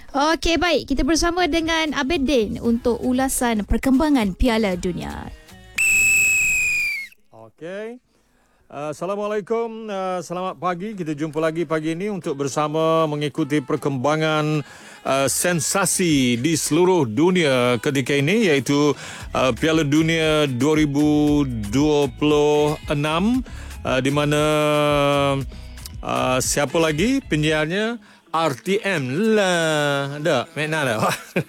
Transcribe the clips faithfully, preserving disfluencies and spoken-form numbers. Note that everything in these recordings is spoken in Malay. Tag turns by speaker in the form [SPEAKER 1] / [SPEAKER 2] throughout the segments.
[SPEAKER 1] Okey, baik. Kita bersama dengan Abidin untuk ulasan perkembangan Piala Dunia.
[SPEAKER 2] Okey. Uh, Assalamualaikum, uh, selamat pagi. Kita jumpa lagi pagi ini untuk bersama mengikuti perkembangan uh, sensasi di seluruh dunia ketika ini, iaitu uh, Piala Dunia dua ribu dua puluh enam, uh, di mana uh, siapa lagi penyiarnya? R T M lah. Dah, Mekna dah.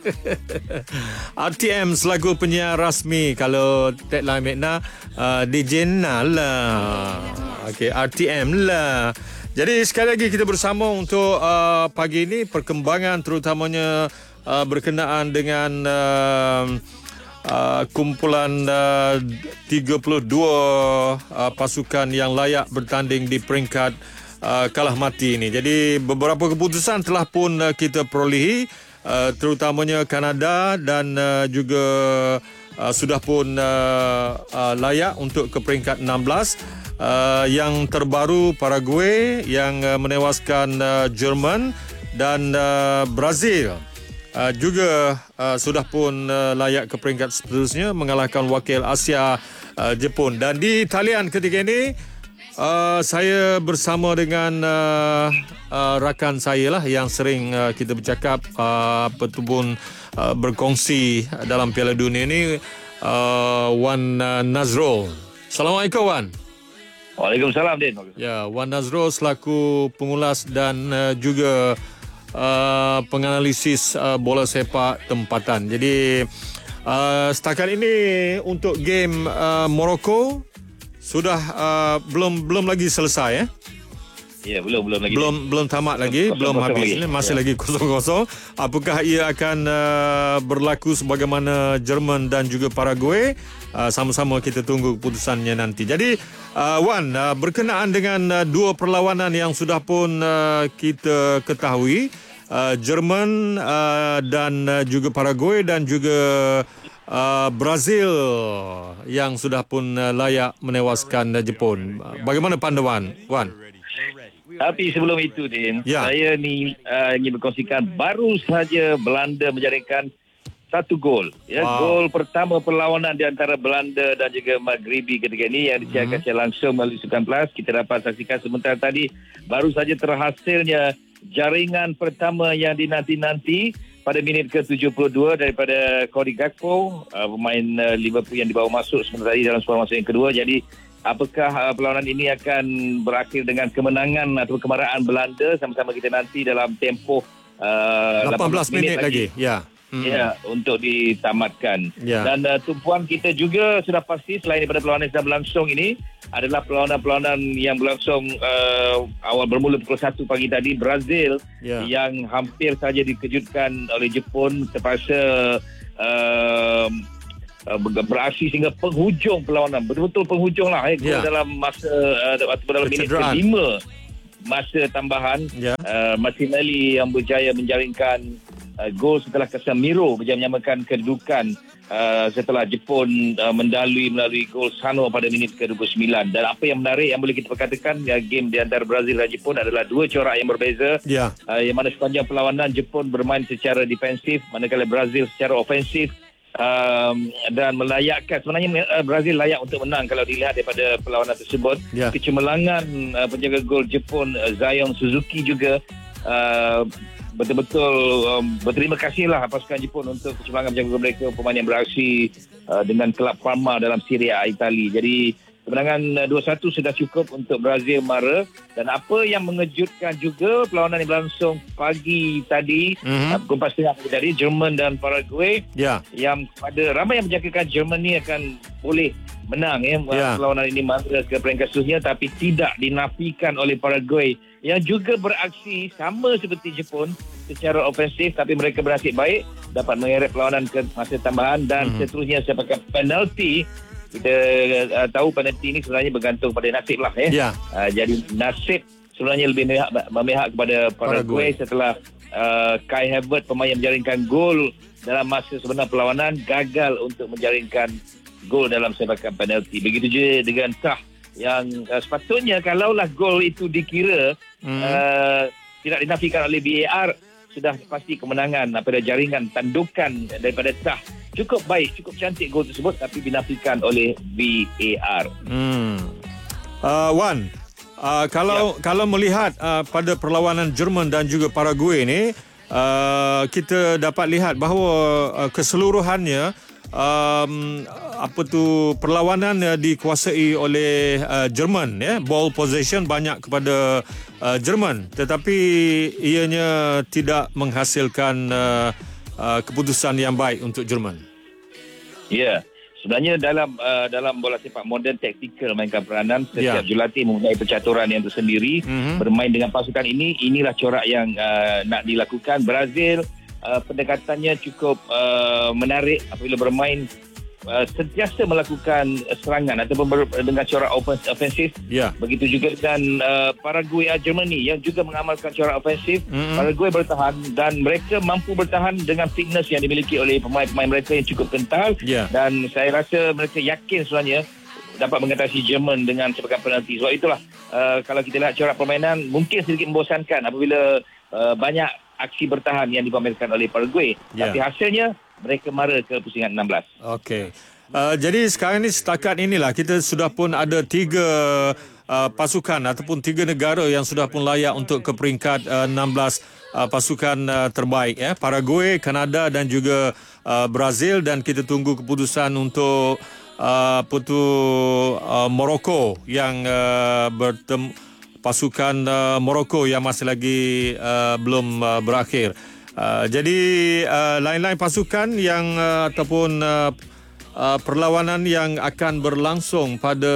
[SPEAKER 2] R T M selaku penyiar rasmi. Kalau tagline Mekna, uh, D J Na lah. Okey, R T M lah. Jadi sekali lagi kita bersama untuk uh, pagi ini perkembangan terutamanya uh, berkenaan dengan uh, uh, kumpulan uh, tiga puluh dua uh, pasukan yang layak bertanding di peringkat Uh, kalah mati ini. Jadi beberapa keputusan telah pun uh, kita perolehi, uh, terutamanya Kanada dan uh, juga uh, sudah pun uh, uh, layak untuk ke peringkat enam belas. Uh, yang terbaru Paraguay yang uh, menewaskan uh, Jerman dan uh, Brazil uh, juga uh, sudah pun uh, layak ke peringkat seterusnya, mengalahkan wakil Asia uh, Jepun. Dan di talian ketika ini Uh, saya bersama dengan uh, uh, rakan saya lah yang sering uh, kita bercakap uh, ataupun uh, berkongsi dalam Piala Dunia ini, uh, Wan uh, Nazrul. Assalamualaikum, Wan.
[SPEAKER 3] Waalaikumsalam, Din.
[SPEAKER 2] Ya, Wan Nazrul selaku pengulas dan uh, juga uh, penganalisis uh, bola sepak tempatan. Jadi uh, setakat ini untuk game uh, Morocco sudah uh, belum belum lagi selesai, eh?
[SPEAKER 3] Ya, belum belum lagi.
[SPEAKER 2] Belum belum tamat lagi,
[SPEAKER 3] kosong,
[SPEAKER 2] belum
[SPEAKER 3] kosong
[SPEAKER 2] habis
[SPEAKER 3] lagi.
[SPEAKER 2] ini, masih
[SPEAKER 3] Ya.
[SPEAKER 2] lagi kosong-kosong. Apakah ia akan uh, berlaku sebagaimana Jerman dan juga Paraguay? Uh, sama-sama kita tunggu keputusannya nanti. Jadi uh, Wan, uh, berkenaan dengan uh, dua perlawanan yang sudah pun uh, kita ketahui, uh, Jerman uh, dan uh, juga Paraguay dan juga Uh, Brazil yang sudah pun uh, layak menewaskan uh, Jepun. Uh, bagaimana pandangan, Wan?
[SPEAKER 3] Tapi sebelum itu, Din,
[SPEAKER 2] Ya.
[SPEAKER 3] saya ni uh, ingin berkongsikan baru saja Belanda menjaringkan satu gol. Ya,
[SPEAKER 2] Wow.
[SPEAKER 3] Gol pertama perlawanan di antara Belanda dan juga Maghribi ketika ini yang disiarkan
[SPEAKER 2] Hmm.
[SPEAKER 3] secara langsung melalui Sukan Plus. Kita dapat saksikan sebentar tadi baru saja terhasilnya jaringan pertama yang dinanti-nanti pada minit ke tujuh puluh dua daripada Cody Gakpo, uh, pemain uh, Liverpool yang dibawa masuk sebentar tadi dalam separuh masa yang kedua. Jadi apakah uh, perlawanan ini akan berakhir dengan kemenangan atau kemarahan Belanda? Sama-sama kita nanti dalam tempoh uh,
[SPEAKER 2] lapan belas minit lagi. Ya. Hmm.
[SPEAKER 3] Ya, untuk ditamatkan.
[SPEAKER 2] Ya.
[SPEAKER 3] Dan uh, tumpuan kita juga sudah pasti selain daripada perlawanan yang sedang berlangsung ini adalah perlawanan-perlawanan yang berlangsung uh, awal bermula pukul satu pagi tadi. Brazil
[SPEAKER 2] Ya.
[SPEAKER 3] yang hampir saja dikejutkan oleh Jepun terpaksa uh, uh, beraksi sehingga penghujung perlawanan. Betul-betul penghujung lah. Eh,
[SPEAKER 2] Ya.
[SPEAKER 3] dalam masa uh, dalam minit
[SPEAKER 2] Kecederaan.
[SPEAKER 3] kelima masa tambahan.
[SPEAKER 2] Ya.
[SPEAKER 3] Uh, Martinelli yang berjaya menjaringkan uh, gol setelah Casemiro berjaya menyamakan kedudukan uh, setelah Jepun uh, mendalui melalui gol Sano pada minit ke dua puluh sembilan. Dan apa yang menarik yang boleh kita perkatakan, uh, game di antara Brazil dan Jepun adalah dua corak yang berbeza.
[SPEAKER 2] Ya.
[SPEAKER 3] Uh, yang mana sepanjang perlawanan Jepun bermain secara defensif, manakala Brazil secara ofensif. Um, dan melayakkan, sebenarnya uh, Brazil layak untuk menang kalau dilihat daripada perlawanan tersebut.
[SPEAKER 2] Ya.
[SPEAKER 3] Kecemerlangan uh, penjaga gol Jepun, uh, Zion Suzuki juga uh, betul-betul um, berterima kasihlah pasukan Jepun untuk kecemerlangan penjaga gol mereka, pemain yang beraksi uh, dengan kelab Parma dalam Serie A Itali. Jadi kemenangan uh, dua satu sudah cukup untuk Brazil mara. Dan apa yang mengejutkan juga, perlawanan yang berlangsung pagi tadi,
[SPEAKER 2] Mhm.
[SPEAKER 3] uh, pukul empat tiga puluh dari Jerman dan Paraguay,
[SPEAKER 2] Ya.
[SPEAKER 3] yang pada ramai yang menjangkakan Jerman ni akan boleh menang ya,
[SPEAKER 2] Ya.
[SPEAKER 3] perlawanan ini mara ke peringkat seterusnya, tapi tidak dinafikan oleh Paraguay yang juga beraksi sama seperti Jepun secara ofensif, tapi mereka bernasib baik dapat mengerek perlawanan ke masa tambahan dan
[SPEAKER 2] Mhm.
[SPEAKER 3] seterusnya sepakat penalti. Kita uh, tahu penalti ini sebenarnya bergantung pada nasib lah ya.
[SPEAKER 2] Ya.
[SPEAKER 3] Uh, jadi nasib sebenarnya lebih memihak, memihak kepada Paraguay
[SPEAKER 2] Paraguay.
[SPEAKER 3] setelah uh, Kai Havertz, pemain yang menjaringkan gol dalam masa sebenar perlawanan, gagal untuk menjaringkan gol dalam sepakan penalti. Begitu juga dengan Tah yang uh, sepatutnya kalaulah gol itu dikira
[SPEAKER 2] Hmm.
[SPEAKER 3] uh, tidak dinafikan oleh V A R, sudah pasti kemenangan daripada jaringan tandukan daripada Tah. Cukup baik, cukup cantik gol tersebut tapi dinafikan oleh V A R.
[SPEAKER 2] Hmm. Uh, Wan, uh, kalau ya. kalau melihat uh, pada perlawanan Jerman dan juga Paraguay ni, uh, kita dapat lihat bahawa uh, keseluruhannya um, apa tu perlawanan uh, dikuasai oleh uh, Jerman, ya. Ball possession banyak kepada uh, Jerman, tetapi ianya tidak menghasilkan uh, uh, keputusan yang baik untuk Jerman.
[SPEAKER 3] Ya, sebenarnya dalam uh, dalam bola sepak moden taktikal mainkan peranan. Setiap yeah. jurulatih mempunyai percaturan yang tersendiri. Mm-hmm. Bermain dengan pasukan ini, inilah corak yang uh, nak dilakukan. Brazil uh, pendekatannya cukup uh, menarik apabila bermain uh, sentiasa melakukan uh, serangan ataupun ber, dengan corak ofensif. Yeah. Begitu juga dengan uh, Paraguay uh, Germany yang juga mengamalkan corak ofensif. Mm-hmm. Paraguay bertahan dan mereka mampu bertahan dengan fitness yang dimiliki oleh pemain-pemain mereka yang cukup kental. Yeah. Dan saya rasa mereka yakin sebenarnya dapat mengatasi Jerman dengan sebagai penalti. Sebab itulah uh, kalau kita lihat corak permainan mungkin sedikit membosankan apabila uh, banyak aksi bertahan yang dipamerkan oleh Paraguay. Yeah. Tapi hasilnya mereka mara ke pusingan enam belas.
[SPEAKER 2] Okey. Uh, jadi sekarang ni setakat inilah kita sudah pun ada tiga uh, pasukan ataupun tiga negara yang sudah pun layak untuk ke peringkat uh, enam belas uh, pasukan uh, terbaik, ya. Paraguay, Kanada dan juga uh, Brazil, dan kita tunggu keputusan untuk uh, apa tu uh, Morocco yang uh, bertemu pasukan uh, Morocco yang masih lagi uh, belum uh, berakhir. Uh, jadi uh, lain-lain pasukan yang uh, ataupun uh, uh, perlawanan yang akan berlangsung pada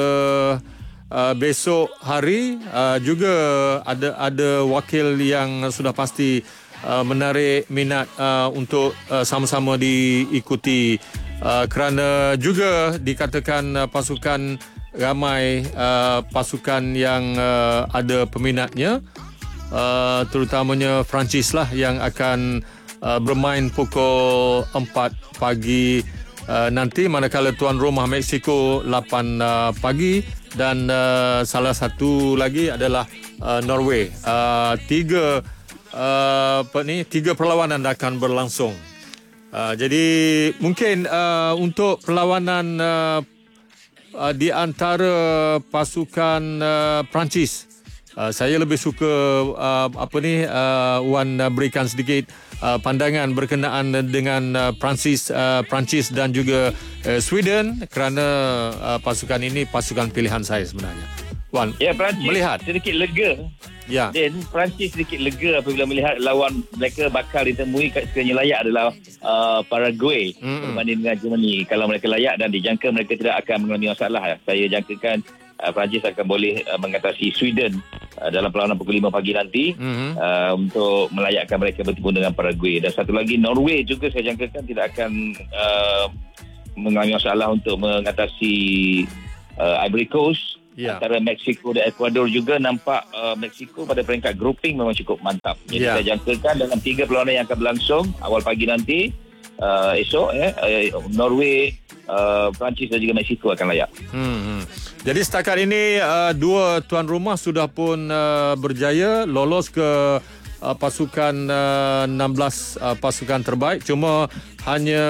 [SPEAKER 2] uh, besok hari uh, juga ada ada wakil yang sudah pasti uh, menarik minat uh, untuk uh, sama-sama diikuti uh, kerana juga dikatakan uh, pasukan ramai uh, pasukan yang uh, ada peminatnya. Uh, terutamanya Perancis lah yang akan uh, bermain pukul empat pagi uh, nanti, manakala tuan rumah Mexico lapan uh, pagi dan uh, salah satu lagi adalah uh, Norway. Uh, tiga uh, apa ni tiga perlawanan akan berlangsung. Uh, jadi mungkin uh, untuk perlawanan uh, uh, di antara pasukan uh, Perancis, Uh, saya lebih suka uh, apa ni uh, Wan uh, berikan sedikit uh, pandangan berkenaan dengan uh, Perancis, uh, Perancis dan juga uh, Sweden kerana uh, pasukan ini pasukan pilihan saya sebenarnya. Wan,
[SPEAKER 3] ya, Perancis
[SPEAKER 2] melihat
[SPEAKER 3] sedikit lega. Ya. Dan Perancis sedikit lega apabila melihat lawan mereka bakal ditemui sekiranya layak adalah uh, Paraguay mm-hmm. berbanding dengan Germany. Kalau mereka layak dan dijangka mereka tidak akan mengalami masalah, saya jangkakan Uh, Perancis akan boleh uh, mengatasi Sweden uh, dalam perlawanan pukul lima pagi nanti mm-hmm. uh, untuk melayakkan mereka bertemu dengan Paraguay. Dan satu lagi Norway juga saya jangkakan tidak akan uh, mengalami masalah untuk mengatasi uh, Ivory Coast. Yeah. Antara Mexico dan Ecuador juga nampak uh, Mexico pada peringkat grouping memang cukup mantap. Jadi yeah. saya jangkakan dalam tiga perlawanan yang akan berlangsung awal pagi nanti, uh, esok eh, uh, Norway, uh, Perancis dan juga Mexico akan layak.
[SPEAKER 2] Hmm. hmm. Jadi setakat ini uh, dua tuan rumah sudah pun uh, berjaya lolos ke uh, pasukan uh, enam belas uh, pasukan terbaik. Cuma hanya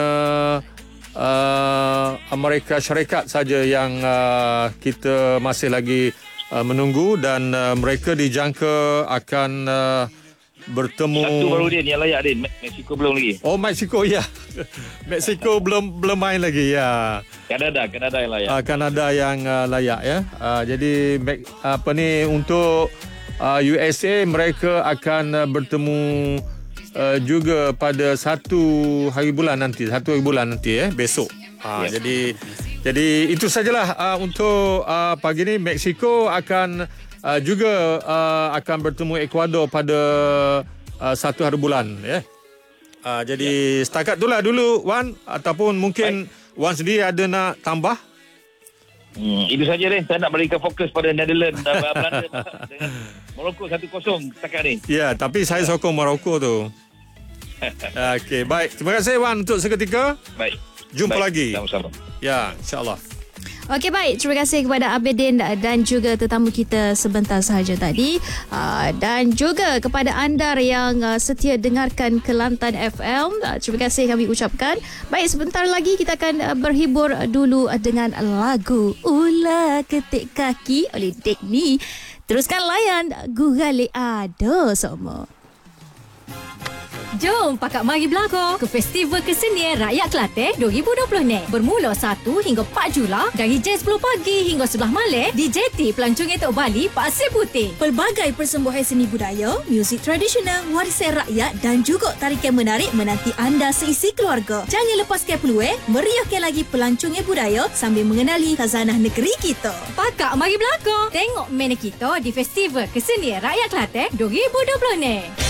[SPEAKER 2] uh, Amerika Syarikat saja yang uh, kita masih lagi uh, menunggu dan uh, mereka dijangka akan uh, bertemu.
[SPEAKER 3] Satu baru dia yang layak, Din. Mexico belum lagi.
[SPEAKER 2] Oh, Mexico, ya. Mexico belum belum main lagi, ya.
[SPEAKER 3] Kanada, Kanada yang layak.
[SPEAKER 2] Uh, Kanada yang uh, layak, ya. Uh, jadi apa ni untuk uh, U S A mereka akan uh, bertemu uh, juga pada satu hari bulan nanti, satu hari bulan nanti, ya, besok. Uh, yeah. Jadi jadi itu sajalah uh, untuk uh, pagi ni. Mexico akan Uh, juga uh, akan bertemu Ecuador pada uh, satu hari bulan, ya. Uh, jadi ya. Setakat itulah dulu, Wan, ataupun mungkin Baik. Wan sendiri ada nak tambah?
[SPEAKER 3] Hmm, itu saja deh. Saya nak berikan fokus pada Netherlands dan Belanda dengan Morocco satu kosong setakat ni.
[SPEAKER 2] Ya, tapi saya sokong Morocco tu. Okey, baik. Terima kasih, Wan, untuk seketika.
[SPEAKER 3] Baik.
[SPEAKER 2] Jumpa
[SPEAKER 3] baik.
[SPEAKER 2] lagi.
[SPEAKER 3] Sama-sama.
[SPEAKER 2] Ya, insya-Allah.
[SPEAKER 1] Okey, baik. Terima kasih kepada Abidin dan juga tetamu kita sebentar sahaja tadi. Uh, dan juga kepada anda yang uh, setia dengarkan Kelantan F M. Uh, terima kasih kami ucapkan. Baik, sebentar lagi kita akan uh, berhibur dulu dengan lagu Ular Ketik Kaki oleh Dekni. Teruskan layan Gugale Ada semua.
[SPEAKER 4] Jom pakak mari belakang ke Festival Kesenian Rakyat Kelantan dua ribu dua puluh ni. Bermula satu hingga empat Julai dari jam sepuluh pagi hingga sebelas malam di Jetty Pelancong Etok Bali, Pasir Putih.
[SPEAKER 5] Pelbagai persembahan seni budaya, muzik tradisional, warisan rakyat dan juga tarikan menarik menanti anda seisi keluarga. Jangan lepaskan peluang meriahkan lagi pelancongan budaya sambil mengenali khazanah negeri kita.
[SPEAKER 4] Pakak mari belakang. Tengok mana kita di Festival Kesenian Rakyat Kelantan dua ribu dua puluh ni.